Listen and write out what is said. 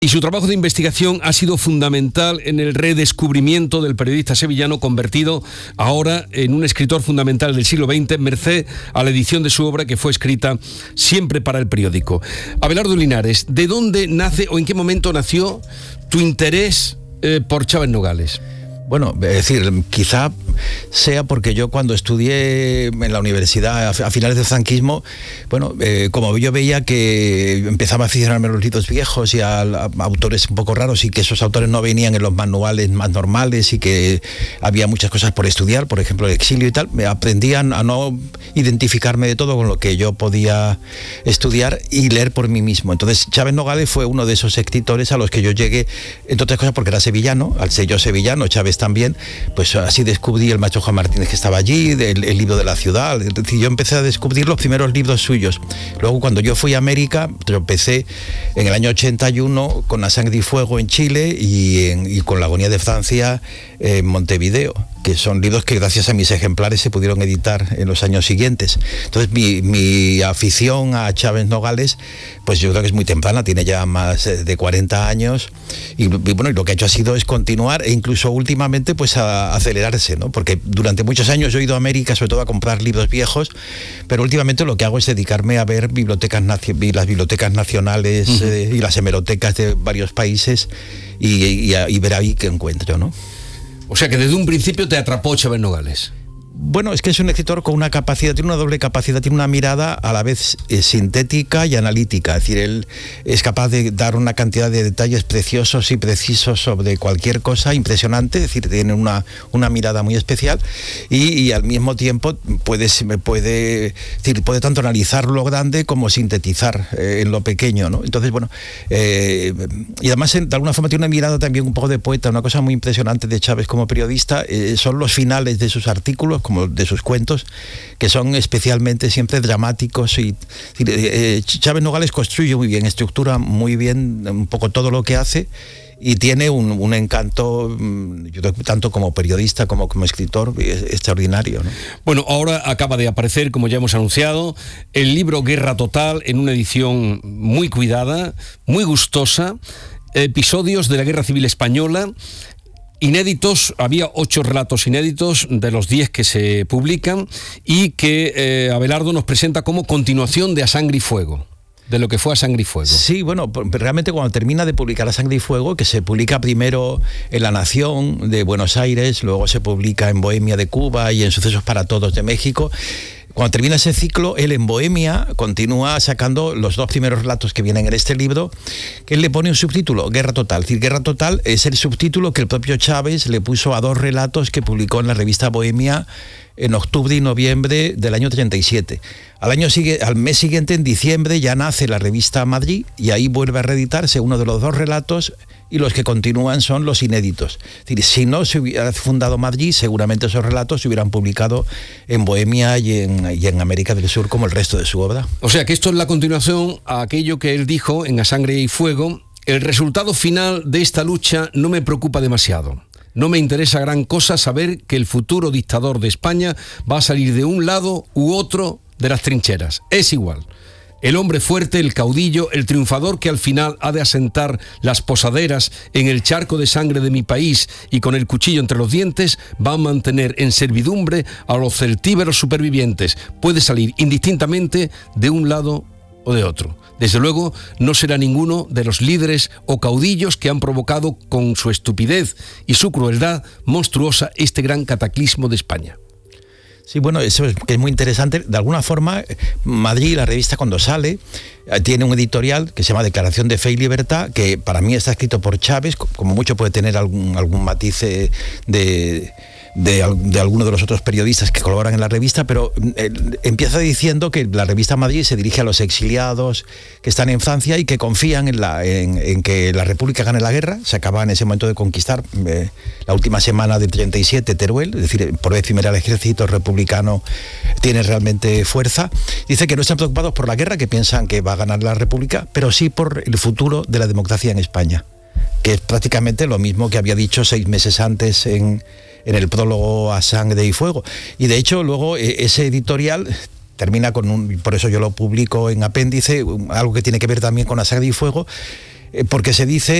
Y su trabajo de investigación ha sido fundamental en el redescubrimiento del periodista sevillano, convertido ahora en un escritor fundamental del siglo XX, merced a la edición de su obra, que fue escrita siempre para el periódico. Abelardo Linares, ¿de dónde nace o en qué momento nació tu interés por Chávez Nogales? Bueno, es decir, quizá sea porque yo cuando estudié en la universidad a finales del franquismo, bueno, como yo veía que empezaba a aficionarme a los libros viejos y a autores un poco raros, y que esos autores no venían en los manuales más normales y que había muchas cosas por estudiar, por ejemplo el exilio y tal, me aprendí a no identificarme de todo con lo que yo podía estudiar y leer por mí mismo. Entonces Chávez Nogales fue uno de esos escritores a los que yo llegué, entre otras cosas porque era sevillano, al ser yo sevillano, Chávez también, pues así descubrí el maestro Juan Martínez que estaba allí, el libro de la ciudad. Es decir, yo empecé a descubrir los primeros libros suyos. Luego, cuando yo fui a América, tropecé en el año 81 con A Sangre y Fuego en Chile y con La Agonía de Francia en Montevideo, que son libros que gracias a mis ejemplares se pudieron editar en los años siguientes. Entonces mi afición a Chávez Nogales, pues yo creo que es muy temprana, tiene ya más de 40 años y bueno, y lo que ha hecho ha sido es continuar e incluso últimamente pues a acelerarse, ¿no? Porque durante muchos años yo he ido a América sobre todo a comprar libros viejos, pero últimamente lo que hago es dedicarme a ver las bibliotecas nacionales y las hemerotecas de varios países y ver ahí qué encuentro, ¿no? O sea que desde un principio te atrapó Chávez Nogales. Bueno, es que es un escritor con una capacidad, tiene una doble capacidad, tiene una mirada a la vez sintética y analítica. Es decir, él es capaz de dar una cantidad de detalles preciosos y precisos sobre cualquier cosa impresionante, es decir, tiene una mirada muy especial y al mismo tiempo puede tanto analizar lo grande como sintetizar en lo pequeño, ¿no? Entonces, bueno, y además de alguna forma tiene una mirada también un poco de poeta. Una cosa muy impresionante de Chávez como periodista son los finales de sus artículos, como de sus cuentos, que son especialmente siempre dramáticos. Y Chávez Nogales construye muy bien, estructura muy bien un poco todo lo que hace y tiene un encanto, yo creo, tanto como periodista como escritor, extraordinario, ¿no? Bueno, ahora acaba de aparecer, como ya hemos anunciado, el libro Guerra Total, en una edición muy cuidada, muy gustosa, episodios de la Guerra Civil Española, inéditos. Había 8 relatos inéditos de los 10 que se publican y que Abelardo nos presenta como continuación de A Sangre y Fuego, de lo que fue A Sangre y Fuego. Sí, bueno, realmente cuando termina de publicar A Sangre y Fuego, que se publica primero en La Nación de Buenos Aires, luego se publica en Bohemia de Cuba y en Sucesos para Todos de México. Cuando termina ese ciclo, él en Bohemia continúa sacando los 2 primeros relatos que vienen en este libro, que él le pone un subtítulo, Guerra Total. Es decir, Guerra Total es el subtítulo que el propio Chávez le puso a 2 relatos que publicó en la revista Bohemia en octubre y noviembre del año 37. Al mes siguiente, en diciembre, ya nace la revista Madrid y ahí vuelve a reeditarse uno de los 2 relatos y los que continúan son los inéditos. Es decir, si no se hubiera fundado Madrid, seguramente esos relatos se hubieran publicado en Bohemia y en América del Sur como el resto de su obra. O sea que esto es la continuación a aquello que él dijo en A Sangre y Fuego: el resultado final de esta lucha no me preocupa demasiado. No me interesa gran cosa saber que el futuro dictador de España va a salir de un lado u otro de las trincheras. Es igual. El hombre fuerte, el caudillo, el triunfador que al final ha de asentar las posaderas en el charco de sangre de mi país y con el cuchillo entre los dientes, va a mantener en servidumbre a los celtíberos supervivientes. Puede salir indistintamente de un lado o de otro. Desde luego, no será ninguno de los líderes o caudillos que han provocado con su estupidez y su crueldad monstruosa este gran cataclismo de España. Sí, bueno, eso es que es muy interesante. De alguna forma, Madrid, la revista, cuando sale, tiene un editorial que se llama Declaración de Fe y Libertad, que para mí está escrito por Chávez, como mucho puede tener algún matiz de alguno de los otros periodistas que colaboran en la revista, pero empieza diciendo que la revista Madrid se dirige a los exiliados que están en Francia y que confían en que la República gane la guerra. Se acaba en ese momento de conquistar la última semana del 37 Teruel, es decir, por vez primera el ejército republicano tiene realmente fuerza. Dice que no están preocupados por la guerra, que piensan que va a ganar la República, pero sí por el futuro de la democracia en España, que es prácticamente lo mismo que había dicho 6 meses antes en el prólogo A Sangre y Fuego. Y de hecho luego ese editorial termina con por eso yo lo publico en apéndice, algo que tiene que ver también con A Sangre y Fuego, porque se dice